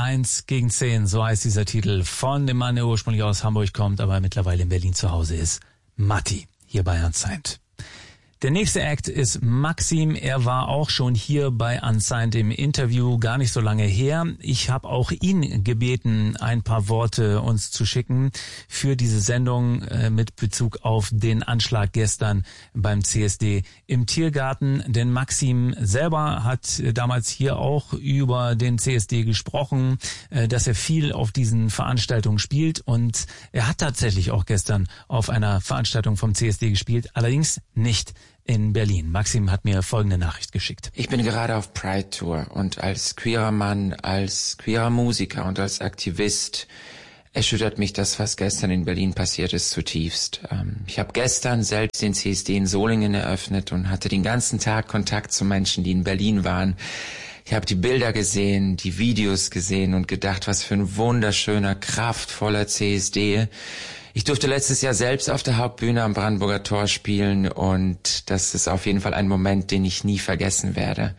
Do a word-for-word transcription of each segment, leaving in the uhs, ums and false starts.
eins gegen zehn, so heißt dieser Titel von dem Mann, der ursprünglich aus Hamburg kommt, aber mittlerweile in Berlin zu Hause ist. Matti, hier bei Unsigned. Der nächste Act ist Maxim. Er war auch schon hier bei Unsigned im Interview, gar nicht so lange her. Ich habe auch ihn gebeten, ein paar Worte uns zu schicken für diese Sendung äh, mit Bezug auf den Anschlag gestern beim C S D im Tiergarten. Denn Maxim selber hat äh, damals hier auch über den C S D gesprochen, äh, dass er viel auf diesen Veranstaltungen spielt. Und er hat tatsächlich auch gestern auf einer Veranstaltung vom C S D gespielt, allerdings nicht in Berlin. Maxim hat mir folgende Nachricht geschickt. Ich bin gerade auf Pride Tour und als queerer Mann, als queerer Musiker und als Aktivist erschüttert mich das, was gestern in Berlin passiert ist, zutiefst. Ich habe gestern selbst den C S D in Solingen eröffnet und hatte den ganzen Tag Kontakt zu Menschen, die in Berlin waren. Ich habe die Bilder gesehen, die Videos gesehen und gedacht, was für ein wunderschöner, kraftvoller C S D. Ich durfte letztes Jahr selbst auf der Hauptbühne am Brandenburger Tor spielen und das ist auf jeden Fall ein Moment, den ich nie vergessen werde.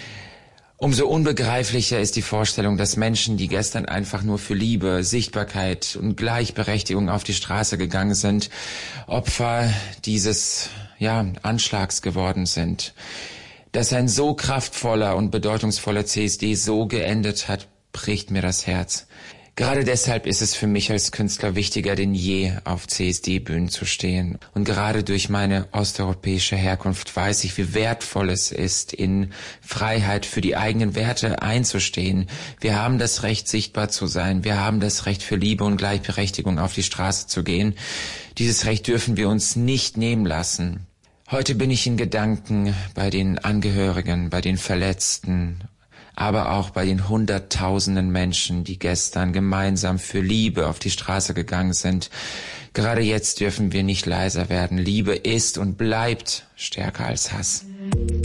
Umso unbegreiflicher ist die Vorstellung, dass Menschen, die gestern einfach nur für Liebe, Sichtbarkeit und Gleichberechtigung auf die Straße gegangen sind, Opfer dieses, ja, Anschlags geworden sind. Dass ein so kraftvoller und bedeutungsvoller C S D so geendet hat, bricht mir das Herz. Gerade deshalb ist es für mich als Künstler wichtiger denn je, auf C S D-Bühnen zu stehen. Und gerade durch meine osteuropäische Herkunft weiß ich, wie wertvoll es ist, in Freiheit für die eigenen Werte einzustehen. Wir haben das Recht, sichtbar zu sein. Wir haben das Recht, für Liebe und Gleichberechtigung auf die Straße zu gehen. Dieses Recht dürfen wir uns nicht nehmen lassen. Heute bin ich in Gedanken bei den Angehörigen, bei den Verletzten, aber auch bei den hunderttausenden Menschen, die gestern gemeinsam für Liebe auf die Straße gegangen sind. Gerade jetzt dürfen wir nicht leiser werden. Liebe ist und bleibt stärker als Hass.